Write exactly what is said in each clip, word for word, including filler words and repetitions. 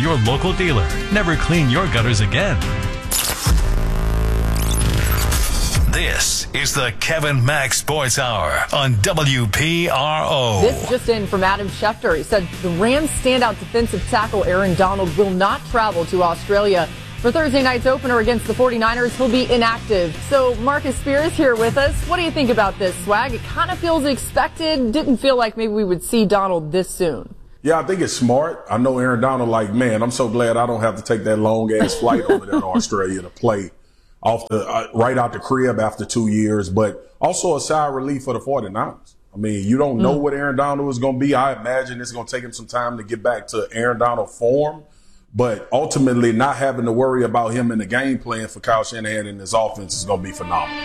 your local dealer. Never clean your gutters again. This is the Kevin Mack Sports Hour on W P R O. This just in from Adam Schefter. He said the Rams standout defensive tackle Aaron Donald will not travel to Australia for Thursday night's opener against the forty-niners. He'll be inactive. So Marcus Spears here with us. What do you think about this, Swag? It kind of feels expected. Didn't feel like maybe we would see Donald this soon. Yeah, I think it's smart. I know Aaron Donald, like, man, I'm so glad I don't have to take that long-ass flight over there to Australia to play off the uh, right out the crib after two years, but also a sigh of relief for the forty-niners. I mean, you don't know mm. what Aaron Donald is going to be. I imagine it's going to take him some time to get back to Aaron Donald form, but ultimately not having to worry about him in the game plan for Kyle Shanahan and his offense is going to be phenomenal.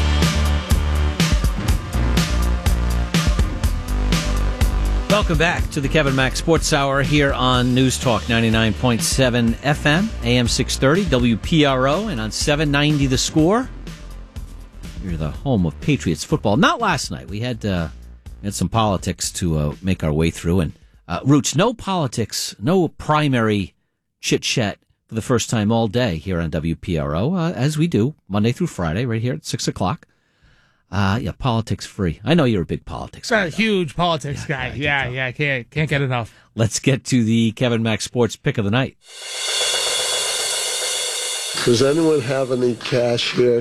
Welcome back to the Kevin Mack Sports Hour here on News Talk ninety-nine point seven F M, A M six thirty, W P R O, and on seven ninety The Score. You're the home of Patriots football. Not last night. We had uh, had some politics to uh, make our way through. And uh, Roots, no politics, no primary chit-chat for the first time all day here on W P R O, uh, as we do Monday through Friday right here at six o'clock. Uh, yeah, politics free. I know you're a big politics guy. A huge politics yeah, guy. Yeah, yeah, I can't, can't get enough. Let's get to the Kevin Mack Sports Pick of the Night. Does anyone have any cash here?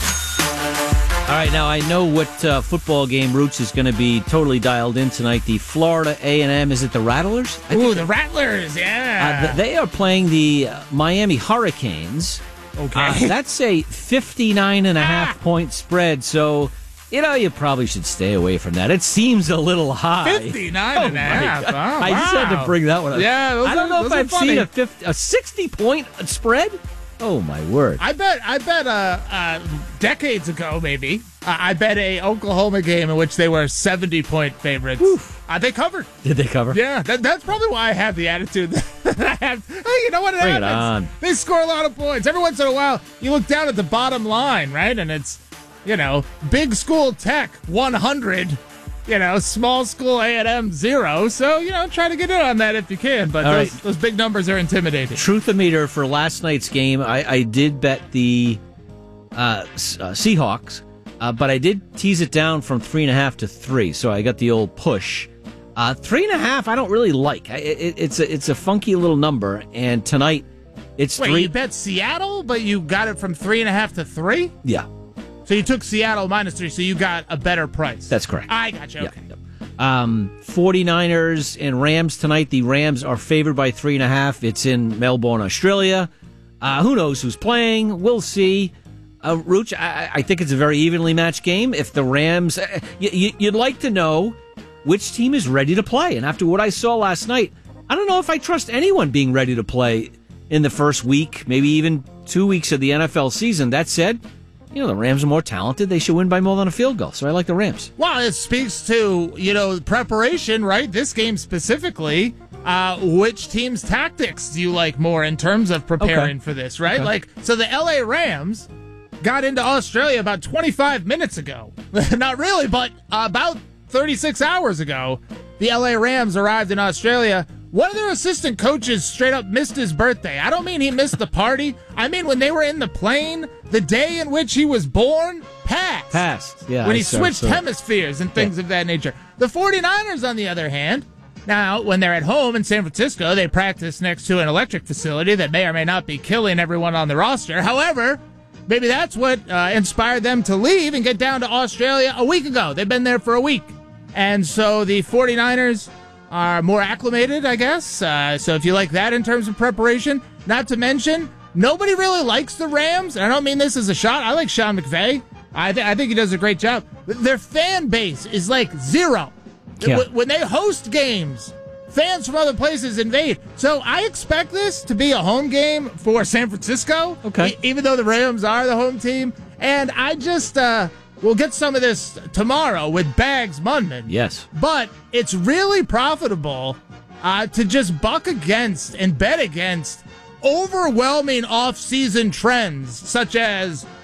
All right, now I know what uh, football game Roots is going to be totally dialed in tonight. The Florida A and M, is it the Rattlers? I Ooh, the Rattlers, yeah. Uh, they are playing the uh, Miami Hurricanes. Okay. Uh, that's a fifty-nine and a half point spread, so... You know, you probably should stay away from that. It seems a little high. fifty-nine and a half. Oh, wow. I just had to bring that one up. Yeah, those I don't are, know if I've funny. seen a fifty, a sixty point spread. Oh, my word. I bet, I bet uh, uh, decades ago, maybe, uh, I bet a Oklahoma game in which they were seventy point favorites. Uh, they covered. Did they cover? Yeah, that, that's probably why I have the attitude that I have. Hey, you know what it Bring happens? It on. They score a lot of points. Every once in a while, you look down at the bottom line, right? And it's, you know, big school Tech, one hundred, you know, small school A and M, zero. So, you know, try to get in on that if you can. But those, right. those big numbers are intimidating. Truth-o-meter for last night's game, I, I did bet the uh, uh, Seahawks, uh, but I did tease it down from three and a half to three. So I got the old push. Uh, three and a half, I don't really like. I, it, it's, a, it's a funky little number. And tonight, it's Wait, three. you bet Seattle, but you got it from three and a half to three? Yeah. So you took Seattle minus three, so you got a better price. That's correct. I got you. Okay. Yeah. Um, forty-niners and Rams tonight. The Rams are favored by three and a half. It's in Melbourne, Australia. Uh, who knows who's playing? We'll see. Uh, Rooch, I, I think it's a very evenly matched game. If the Rams, uh, y- y- you'd like to know which team is ready to play. And after what I saw last night, I don't know if I trust anyone being ready to play in the first week, maybe even two weeks of the N F L season. That said, you know, the Rams are more talented. They should win by more than a field goal. So I like the Rams. Well, it speaks to, you know, preparation, right? This game specifically. Uh, which team's tactics do you like more in terms of preparing okay. for this, right? Okay. Like, so the L A Rams got into Australia about twenty-five minutes ago. Not really, but about thirty-six hours ago, the L A Rams arrived in Australia. One of their assistant coaches straight up missed his birthday. I don't mean he missed the party. I mean when they were in the plane, the day in which he was born passed. Passed, yeah. When he so, switched so. hemispheres and things yeah. of that nature. The forty-niners, on the other hand, now, when they're at home in San Francisco, they practice next to an electric facility that may or may not be killing everyone on the roster. However, maybe that's what uh, inspired them to leave and get down to Australia a week ago. They've been there for a week. And so the forty-niners are more acclimated, I guess. Uh, so if you like that in terms of preparation, not to mention, nobody really likes the Rams. And I don't mean this as a shot. I like Sean McVay. I, th- I think he does a great job. Their fan base is like zero. Yeah. When they host games, fans from other places invade. So I expect this to be a home game for San Francisco, okay. e- even though the Rams are the home team. And I just... Uh, We'll get some of this tomorrow with Bags Mundman. Yes. But it's really profitable uh, to just buck against and bet against overwhelming off-season trends, such as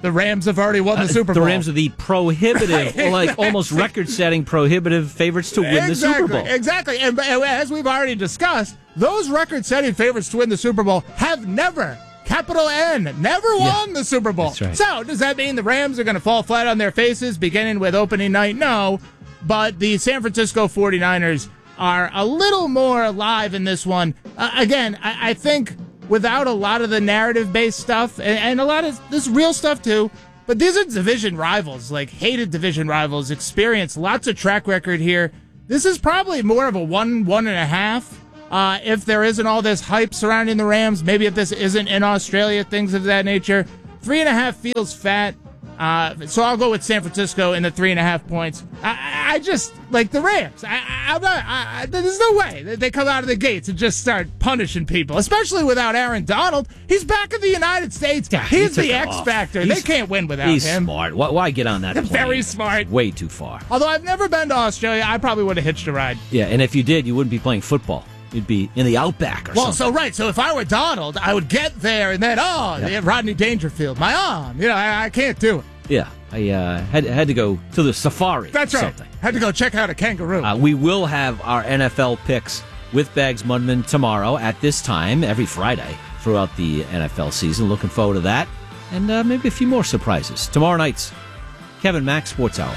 The Rams have already won the uh, Super Bowl. The Rams are the prohibitive, Right, like almost record-setting prohibitive favorites to win exactly, the Super Bowl. Exactly. And, and as we've already discussed, those record-setting favorites to win the Super Bowl have never, capital N, never won Yeah, the Super Bowl. that's right. So does that mean the Rams are going to fall flat on their faces beginning with opening night? No. But the San Francisco forty-niners are a little more alive in this one. Uh, again, I, I think without a lot of the narrative-based stuff and, and a lot of this real stuff too, but these are division rivals, like hated division rivals, experience, lots of track record here. This is probably more of a one, one and a half. Uh, if there isn't all this hype surrounding the Rams, maybe if this isn't in Australia, things of that nature. Three and a half feels fat. Uh, so I'll go with San Francisco in the three and a half points. I, I just like the Rams. I, I, I'm not, I, I, there's no way that they come out of the gates and just start punishing people, especially without Aaron Donald. He's back in the United States. Yeah, he He's took the it X off. factor. He's- They can't win without He's him. smart. Why, why get on that plane? Very smart. Way too far. Although I've never been to Australia, I probably would have hitched a ride. Yeah, and if you did, you wouldn't be playing football. You'd be in the Outback or Well, something. so right. So if I were Donald, I would get there and then, oh, Yeah. they have Rodney Dangerfield, my arm. You know, I, I can't do it. Yeah, I uh, had, had to go to the safari. That's or right. Something. Had to go check out a kangaroo. Uh, we will have our N F L picks with Bags Mudman tomorrow at this time, every Friday throughout the N F L season. Looking forward to that. And uh, maybe a few more surprises. Tomorrow night's Kevin Mack Sports Hour.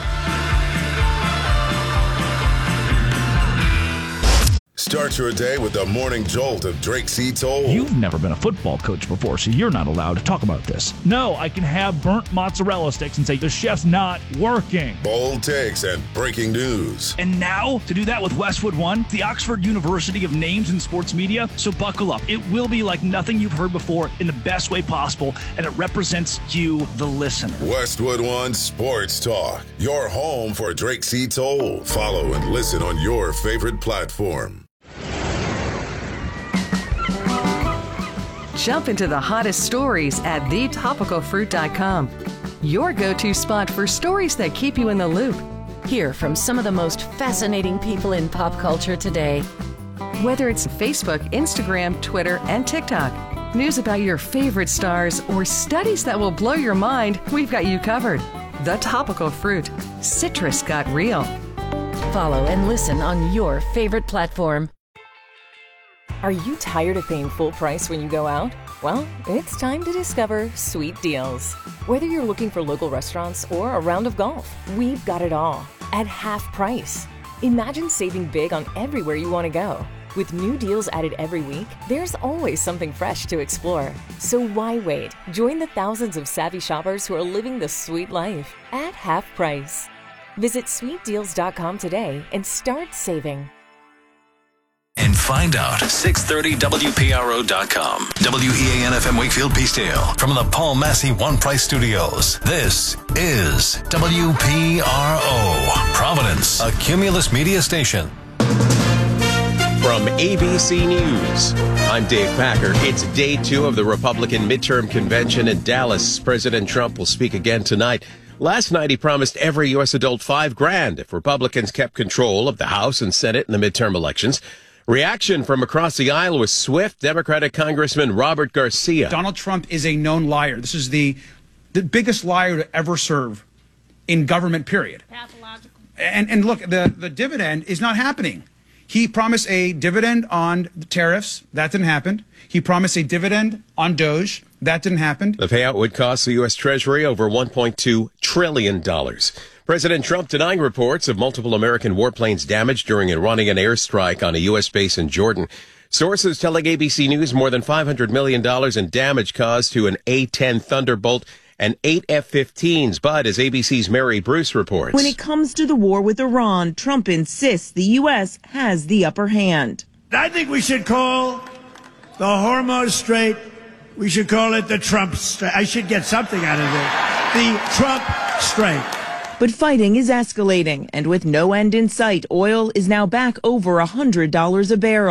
Start your day with the morning jolt of Drake C. Toll. You've never been a football coach before, so you're not allowed to talk about this. No, I can have burnt mozzarella sticks and say the chef's not working. Bold takes and breaking news. And now, to do that with Westwood One, the Oxford University of Names in Sports Media, so buckle up. It will be like nothing you've heard before in the best way possible, and it represents you, the listener. Westwood One Sports Talk, your home for Drake C. Toll. Follow and listen on your favorite platform. Jump into the hottest stories at the topical fruit dot com. Your go-to spot for stories that keep you in the loop. Hear from some of the most fascinating people in pop culture today. Whether it's Facebook, Instagram, Twitter, and TikTok, news about your favorite stars, or studies that will blow your mind, we've got you covered. The Topical Fruit. Citrus got real. Follow and listen on your favorite platform. Are you tired of paying full price when you go out? Well, it's time to discover Sweet Deals. Whether you're looking for local restaurants or a round of golf, we've got it all at half price. Imagine saving big on everywhere you want to go. With new deals added every week, there's always something fresh to explore. So why wait? Join the thousands of savvy shoppers who are living the sweet life at half price. Visit sweet deals dot com today and start saving. And find out. six thirty W P R O dot com. W E A N F M Wakefield Peacedale. From the Paul Massey One Price Studios. This is W P R O. Providence, a Cumulus media station. From A B C News, I'm Dave Packer. It's day two of the Republican midterm convention in Dallas. President Trump will speak again tonight. Last night, he promised every U S adult five grand if Republicans kept control of the House and Senate in the midterm elections. Reaction from across the aisle was swift. Democratic Congressman Robert Garcia. Donald Trump is a known liar. This is the the biggest liar to ever serve in government, period. Pathological. And, and look, the, the dividend is not happening. He promised a dividend on the tariffs. That didn't happen. He promised a dividend on Doge. That didn't happen. The payout would cost the U S Treasury over one point two trillion dollars. President Trump denying reports of multiple American warplanes damaged during an Iranian airstrike on a U S base in Jordan. Sources telling A B C News more than five hundred million dollars in damage caused to an A ten Thunderbolt and eight F fifteens. But as A B C's Mary Bruce reports, when it comes to the war with Iran, Trump insists the U S has the upper hand. I think we should call the Hormuz Strait, we should call it the Trump Strait. I should get something out of it. The Trump Strait. But fighting is escalating, and with no end in sight, oil is now back over one hundred dollars a barrel.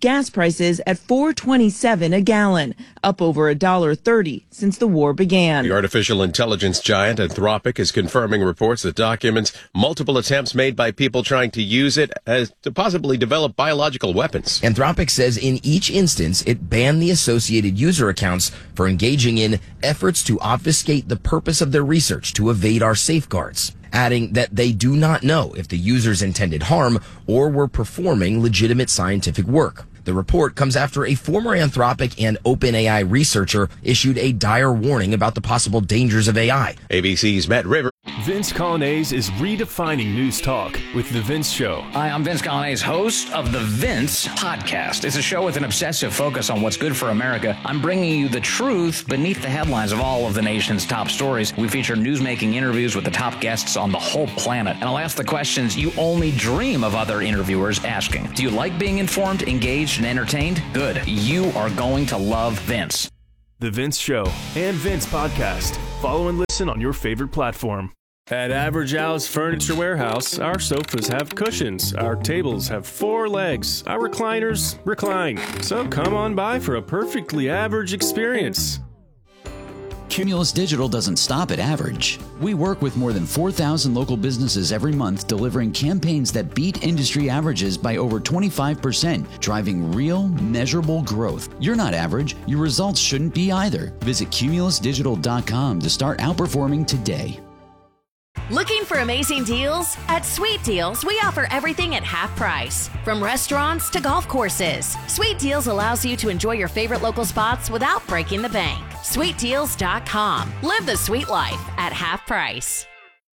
gas prices at four twenty-seven a gallon, up over one dollar thirty since the war began. The artificial intelligence giant Anthropic is confirming reports that documents multiple attempts made by people trying to use it as to possibly develop biological weapons. Anthropic says in each instance it banned the associated user accounts for engaging in efforts to obfuscate the purpose of their research to evade our safeguards, adding that they do not know if the users intended harm or were performing legitimate scientific work. The report comes after a former Anthropic and OpenAI researcher issued a dire warning about the possible dangers of A I. A B C's Matt River. Vince Colonnese is redefining news talk with The Vince Show. Hi, I'm Vince Colonnese, host of The Vince Podcast. It's a show with an obsessive focus on what's good for America. I'm bringing you the truth beneath the headlines of all of the nation's top stories. We feature newsmaking interviews with the top guests on the whole planet. And I'll ask the questions you only dream of other interviewers asking. Do you like being informed, engaged, and entertained? Good. You are going to love Vince. The Vince Show and Vince Podcast. Follow and listen on your favorite platform. At Average Al's Furniture Warehouse, our sofas have cushions, our tables have four legs, our recliners recline. So come on by for a perfectly average experience. Cumulus Digital doesn't stop at average. We work with more than four thousand local businesses every month, delivering campaigns that beat industry averages by over twenty-five percent, driving real, measurable growth. You're not average. Your results shouldn't be either. Visit cumulus digital dot com to start outperforming today. Looking for amazing deals? At Sweet Deals, we offer everything at half price. From restaurants to golf courses, Sweet Deals allows you to enjoy your favorite local spots without breaking the bank. sweet deals dot com. Live the sweet life at half price.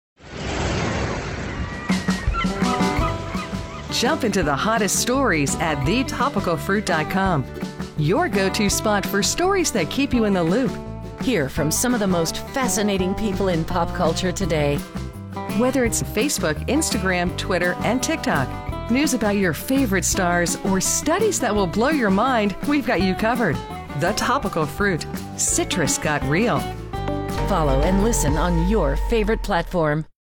Jump into the hottest stories at the topical fruit dot com. Your go-to spot for stories that keep you in the loop. Hear from some of the most fascinating people in pop culture today. Whether it's Facebook, Instagram, Twitter, and TikTok, news about your favorite stars, or studies that will blow your mind, we've got you covered. The Topical Fruit. Citrus got real. Follow and listen on your favorite platform.